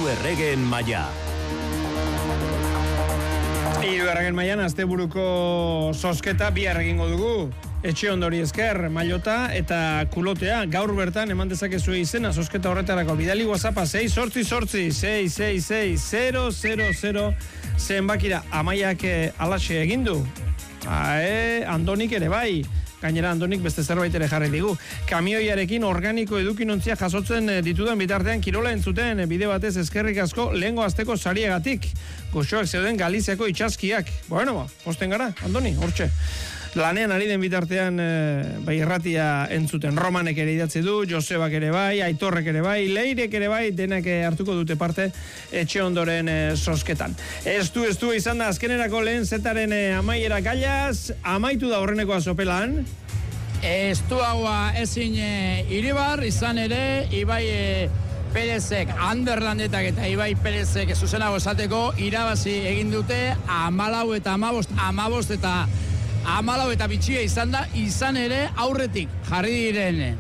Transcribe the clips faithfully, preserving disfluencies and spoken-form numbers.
Hiru erregeen maila. Hiru erregeen mailan asteburuko zozketa bihar egingo dugu. Etxe ondori esker, mailota eta kulotea gaur bertan eman dezakezu izena zozketa horretarako. Bidali WhatsAppa sei zortzi zortzi sei sei sei zero zero zero zenbakira. Amaiak alaxe egin du. Ae, Andonik ere bai. Gainera Andonik beste zerbait ere jarri digu. Kamioiarekin organiko edukinontzia jasotzen ditudan bitartean kirola entzuten bide batez eskerrik asko lehengo asteko sariagatik. Goxoak zeuden Galiziako itxaskiak. Bueno, ba, posten gara, Andoni, hortxe. Lanean ari den bitartean bai irratia entzuten. Romanek ere idatzi du, Josebak ere bai, Aitorrek ere bai, Leirek ere bai, denak hartuko dute parte etxe ondoren zozketan. Ez du, ez du izan da azkenerako lehen zetaren amaiera gailaz, amaitu da horreneko azopelan. Ez du haua ezin Iribar, izan ere, Ibai Perezek, Anderlandetak eta Ibai Perezek zuzenago esateko irabazi egin dute amalau eta amabost, amabost eta amalau eta bitxia izan da, izan ere aurretik jarri diren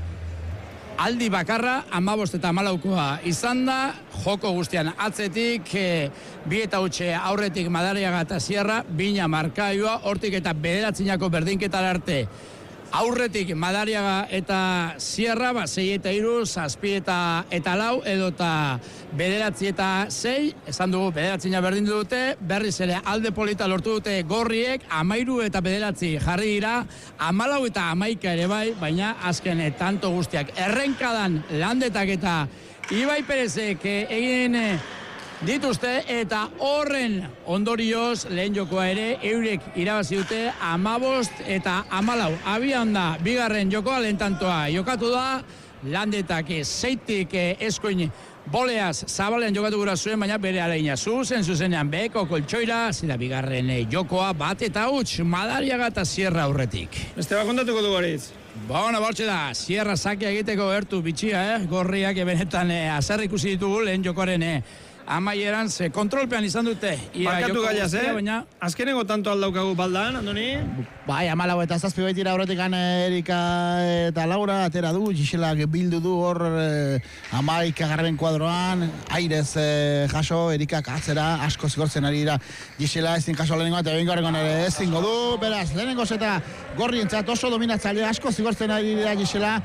aldi bakarra amabost eta amalaukoa izan da, joko guztian atzetik, e, bi eta utxe aurretik Madariaga eta Sierra, bina markaioa, hortik eta bederatzinako berdinketara arte. Aurretik Madariaga eta Sierra, ba, sei eta iru, zazpi eta, eta lau, edo eta bederatzi eta sei, esan dugu bederatzina berdin dute, berriz ere alde polita lortu dute Gorriek, amairu eta bederatzi jarri dira, amalau eta amaika ere bai, baina azken tanto guztiak. Errenkadan Landetak eta Ibai Perezek egin dituzte eta horren ondorioz lehen jokoa ere eurek irabazi dute amabost eta amalau. Abian da, bigarren jokoa lehen tantoa jokatu da, Landetak zeitik eskoin boleaz zabalean jokatu gura zuen, baina bere alaina zuzen zuzenean beko koltsoira, zira bigarren jokoa bat eta huts, Madariaga eta Sierra aurretik. Beste bat kontatuko du Goritz. Bona, bortxe da, Sierra sakia egiteko gertu bitxia, eh? Gorriak benetan eh, azar ikusi ditugu lehen jokoaren eh. Amaieran ze kontrolpean izan dute. Barkatu gaiaz, eh? Baina azkenengo tanto aldaukagu baldan, Andoni? Bai, amalau eta zazpi baitira horretik Erika eta Laura atera du, Giselak bildu du hor eh, amaika garben kuadroan, airez eh, jaso, Erikak atzera, asko zigortzen ari dira Gisela ezin jaso lehenengo eta bengo horregon ere ezingo du, beraz, lehenengo zeta Gorrientzat oso dominatzaile asko zigortzen ari dira Gisela,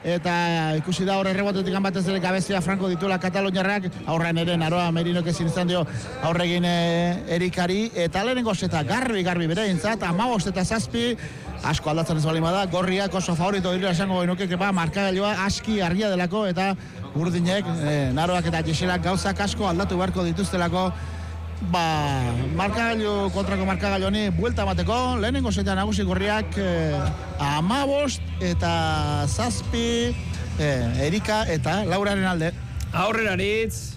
eta ikusi da horre rebotetik batez ere gabezia Franco dituela Kataloniarrak, aurrean ere Naroa Merinok ezin izan dio aurregin e, Erikari, eta lehenengo zeta garbi garbi bereintzat, amabost eta zazpi, asko aldatzen ez balima da, Gorriak oso favorito dira esango genuke, ba, markagailua aski argia delako, eta urdinek, e, Naroak eta Giselak gauzak asko aldatu beharko dituztelako, ba, markagailu, kontrako markagailu honi buelta bateko, lehenengo zetan nagusi Gorriak eh, amabost eta zazpi eh, Erika eta Lauraren alde. Aurreraritz.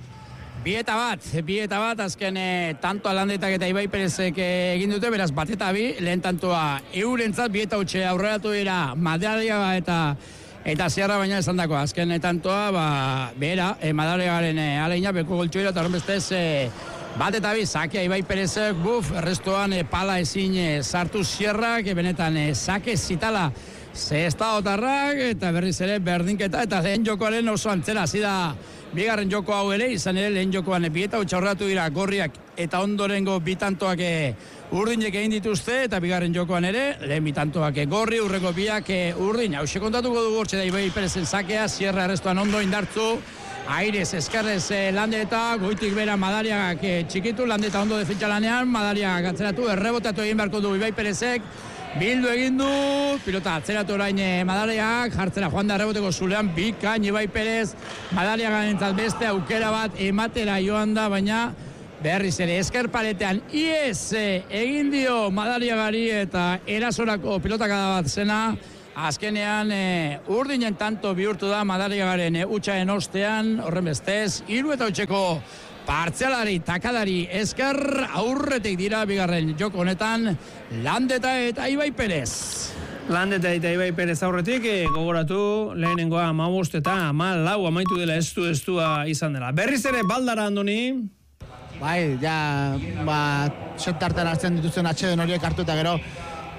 Bi eta bat, bi eta bat, azken eh, tantoa Landetak eta Ibai Perezek eh, egin dute, beraz bat eta bi, lehen tantoa eurentzat, bi eta utxe aurreratu dira Madariaga eta Eta Sierra baina esan dako, azken tantoa, ba, behera, eh, Madariagaren eh, aleina, beko goltxoira, eta horren bestez, eh, bat eta bi, sakia Ibai Perezek, buf, errestoan eh, pala ezin eh, sartu Sierrak, eh, benetan eh, sake zitala ze estadotarrak, eta berriz ere berdinketa, eta lehen jokoaren oso antzera, zida bigarren joko hau ere, izan ere lehen jokoan eh, bieta utxaurratu dira Gorriak, eta ondorengo bitantoak eh, urdinek egin dituzte, eta bigarren jokoan ere, lehen bitantoak Gorri, urreko biak urdin. Hau kontatuko dugu hortxe da Ibai Perezen sakea, Sierra arrestuan ondo indartzu, airez, eskerrez Landeta, goitik bera Madariagak txikitu, Landeta ondo defentsa lanean, Madariagak atzeratu, errebotatu egin beharko du Ibai Perezek, bildu egin du, pilota atzeratu orain Madariagak, jartzera joan da erreboteko zulean, bikain Ibai Perez, Madariagak entzat beste aukera bat ematera joan da, baina berriz ere eskerparetean iez egin dio Madariagari eta erasorako pilotakada bat zena, azkenean e, urdinen tanto bihurtu da Madariagaren e, utxaen ostean, horren bestez, hiru eta utxeko partzialari, takadari esker aurretik dira bigarren joko honetan Landeta eta Ibai Perez. Landeta eta Ibai Perez aurretik, e, gogoratu lehenengoa amabost eta amalau amaitu dela estu estua izan dela. Berriz ere baldara, Andoni? Bai, ja, ba, set tartan hartzen dituzten atxeden horiek hartu eta gero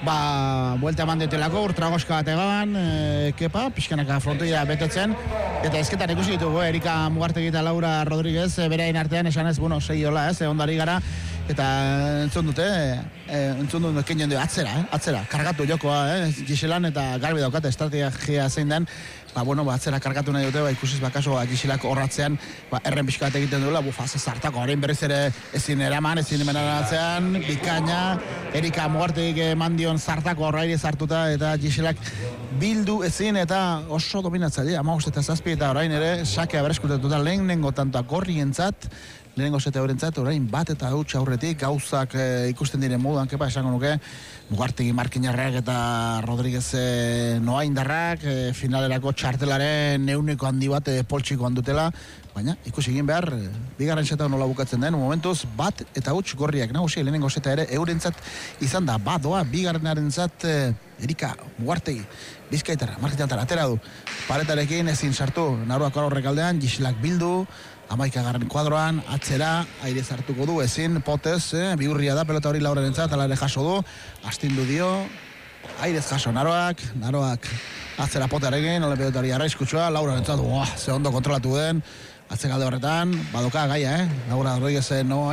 ba, buelta eman ditelako, urtragoska bat egan, e, kepa, pixkanaka frontoia betetzen, eta ezketan ikusi ditugu, Erika Mugartegi eta Laura Rodríguez, e, berein artean esan ez, bueno, sei hola, ez, ondari gara, eta entzun dute, e, entzun dute, kenien du, atzera, eh, atzera, kargatu jokoa, eh, Giselan eta garbi daukate, estrategia zein den, ba, bueno, ba, atzera kargatu nahi dute, ba, ikusiz, ba, kaso, ba, Giselak horratzean, ba, erren pixka bat egiten duela, bufa, zartako, orain berriz ere ezin eraman, ezin emenaratzean, bikaina, Erika Mugartegik eman zartako horraire zartuta, eta Giselak bildu ezin, eta oso dominatzaile, amagost eta zazpi, eta orain ere, sakea bereskutatuta lehenengo tantoak gorrientzat, lehenengo zete horrentzat, orain bat eta huts aurretik, gauzak e, ikusten diren moduan, kepa esango nuke, Mugartegi Markinarrak eta Rodríguez e, Noaindarrak, e, finalerako txartelaren neuneko handi bat e, poltsiko handutela, baina ikusi egin behar, e, bigarren zeta nola bukatzen den, momentuz, bat eta huts gorriak nagusi, lehenengo zeta ere, eurentzat izan da, badoa, bigarrenaren zat, e, Erika Mugartegi, Bizkaitarra, Markinarrak atera du, paretarekin ezin sartu, Naruak horrek aldean, Giselak bildu, amaikagarren kuadroan, atzera, aire zartuko du, ezin, potez, eh, bihurria da, pelota hori Lauraren zat, ala ere jaso du, astindu dio, airez jaso Naroak, Naroak atzera potearekin, ole pelota hori arraizkutsua, Lauraren zat, uah, ze ondo kontrolatu den, atzekalde horretan, badoka gaia, eh? Laura Rodríguez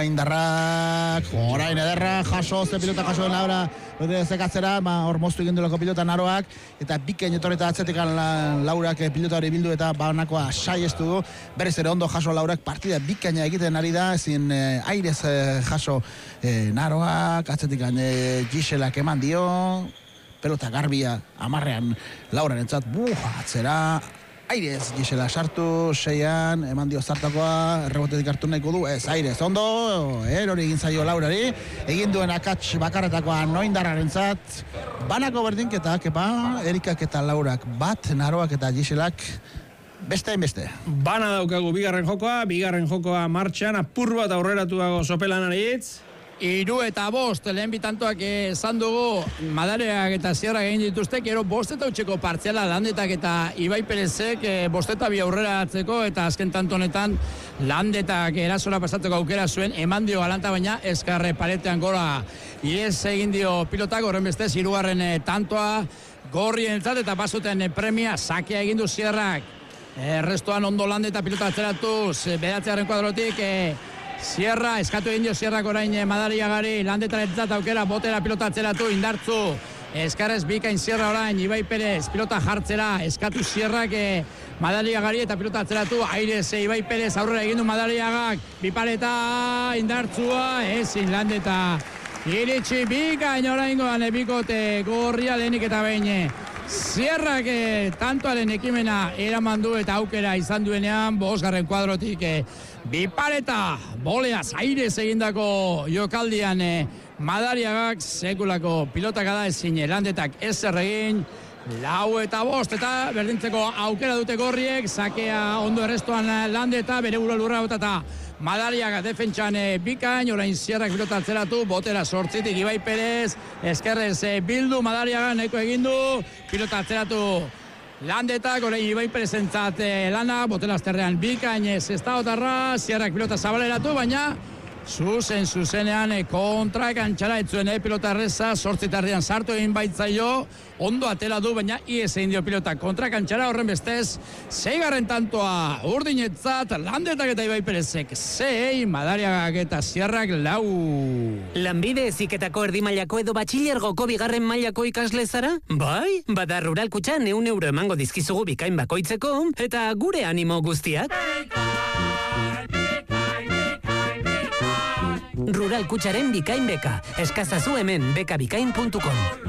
Noaindarrak, orain ederra, jaso, ze pilota jaso den Laura Rodríguez atzera, ba, hor moztu egin duelako pilota Naroak, eta bikain etorreta atzetik Laurak pilota hori bildu eta banakoa saiestu du, berriz ere ondo jaso Laurak, partida bikaina egiten ari da, ezin eh, airez eh, jaso eh, Naroak, atzetik eh, Giselak eman dio, pelota garbia, amarrean Lauraren entzat, buh, atzera, airez, Gisela sartu, seian, eman dio zartakoa, errebotetik hartu nahiko du, ez, airez, ondo, erori egin zaio Laurari, egin duen akats bakarretakoa Noindarraren zat, banako berdinketa, kepa, Erikak eta Laurak bat, Naroak eta Giselak, beste beste. Bana daukagu bigarren jokoa, bigarren jokoa martxan, apur bat aurreratu dago Sopelanari hitz. Iru eta bost, lehen bitantoak esan dugu, Madareak eta Sierra egin dituzte, gero bost eta utxeko partziala Landetak eta Ibai Perezek e, bost eta bi aurrera atzeko, eta azken tantonetan Landetak erasora pasatzeko aukera zuen, eman dio galanta, baina eskarre paretean gora ies egin dio pilotak, horren bestez, hirugarren e, tantoa gorrien entzat, eta pasuten e, premia, sakea egin du Sierrak, e, restoan ondo Landeta pilota atzeratuz, e, bedatzearen kuadrotik, e, Sierra, eskatu egin dio Sierrak orain Madariagari, Landetaretzat aukera, botera pilota atzeratu, indartzu, eskarrez bikain Sierra orain, Ibai Perez, pilota jartzera, eskatu Sierrak eh, Madariagari eta pilota atzeratu, airez eh, Ibai Perez aurrera egin du Madariagak, bipareta, indartzua, ezin Landeta, iritsi bikain orain goan, bikote gorria lehenik eta behin, Sierrak eh, tantoaren ekimena eraman du eta aukera izan duenean, bosgarren kuadrotik, eh, bipareta, boleaz, airez egindako jokaldian eh, Madariagak sekulako pilotak da ezin Landetak ez erregin, lau eta bost, eta berdintzeko aukera dute gorriek, sakea ondo errestoan Landeta, bere uro lurra eta Madariaga defentsan e, bikain, orain Sierrak pilota atzeratu, botera sortzitik Ibai Perez, eskerrez e, bildu, Madariaga neko egindu, pilota atzeratu Landetak, orain Ibai Perezentzat e, lana, botela azterrean bikain ez ez da otarra, Sierrak pilota zabaleratu, baina zuzen zuzenean e, kontra ekantxara etzuen e, pilota erreza, sortzitardian sartu egin baitzaio, ondo atela du, baina ies egin dio pilota kontra ekantxara, horren bestez, zeigarren tantoa urdinetzat, Landetak eta Ibai Perezek, zei, Madariagak eta Sierrak lau. Lanbide heziketako erdi mailako edo batxilergoko bigarren mailako ikasle zara? Bai, bada Rural Kutxan eun euro emango dizkizugu bikain bakoitzeko, eta gure animo guztiak. Rural Kutxaren bikain beka, eskazazu hemen bekabikain puntu com.